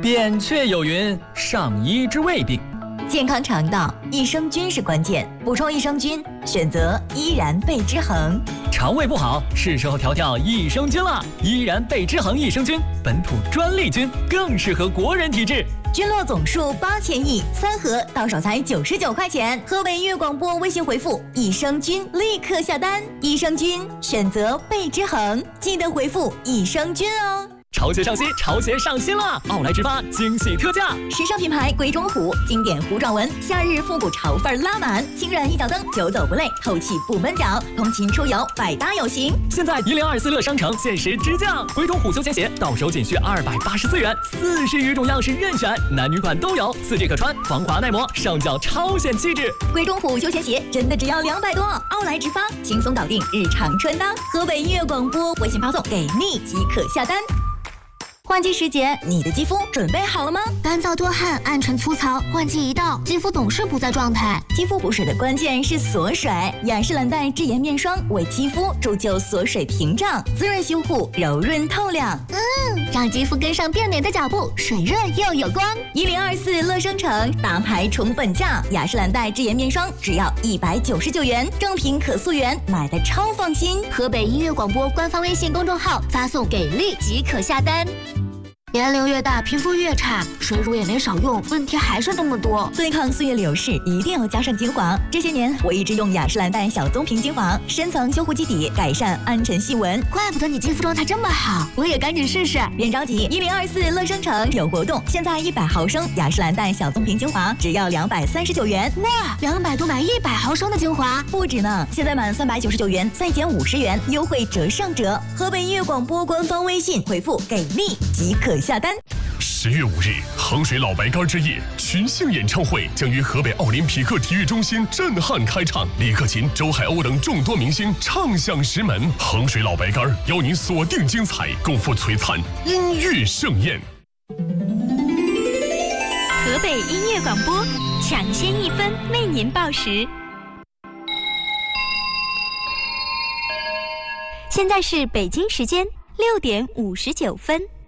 扁鹊有云：上医治未病。 健康肠道，益生菌是关键。补充益生菌，选择依然贝之恒。 肠胃不好，是时候调调益生菌了。依然贝之恒益生菌，本土专利菌，更适合国人体质。 菌落总数8000亿，3盒到手才99块钱。河北音乐广播微信回复“益生菌”立刻下单。益生菌选择贝之恒，记得回复“益生菌”哦。 潮鞋上新，潮鞋上新了！奥莱直发惊喜特价， 时尚品牌鬼冢虎经典糊状纹，夏日复古潮范拉满，轻软一脚蹬，久走不累，透气不闷脚，通勤出游百搭有型。 现在1024乐商城限时直降，鬼冢虎休闲鞋到手仅需284元，40余种样式任选，男女款都有，4G 可穿，防滑耐磨，上脚超显气质。 鬼冢虎休闲鞋真的只要200多，奥莱直发轻松搞定日常穿搭。河北音乐广播微信发送给你即可下单。换季时节，你的肌肤准备好了吗？ 干燥多汗、暗沉粗糙，换季一到，肌肤总是不在状态。 肌肤补水的关键是锁水，雅诗兰黛智颜面霜为肌肤铸就锁水屏障，滋润修护，柔润透亮。 让肌肤跟上变美的脚步，水润又有光。 1024乐生城大牌宠粉价，雅诗兰黛智颜面霜只要199元，正品可溯源，买的超放心。 河北音乐广播官方微信公众号发送给力即可下单。年龄越大，皮肤越差，水乳也没少用，问题还是那么多。 对抗岁月流逝，一定要加上精华。这些年，我一直用雅诗兰黛小棕瓶精华，深层修护基底，改善暗沉细纹。 怪不得你肌肤状态这么好，我也赶紧试试。 别着急，1024乐生城有活动，现在100毫升雅诗兰黛小棕瓶精华只要239元。 哇，200多买100毫升的精华， 不止呢！现在满399元再减50元，优惠折上折。河北音乐广播官方微信回复给力即可下单。 10月5日，衡水老白干之夜群星演唱会将于河北奥林匹克体育中心震撼开唱，李克勤、周海鸥等众多明星唱响石门。衡水老白干邀您锁定精彩，共赴璀璨音乐盛宴。 河北音乐广播抢先1分为您报时。现在是北京时间6点59分。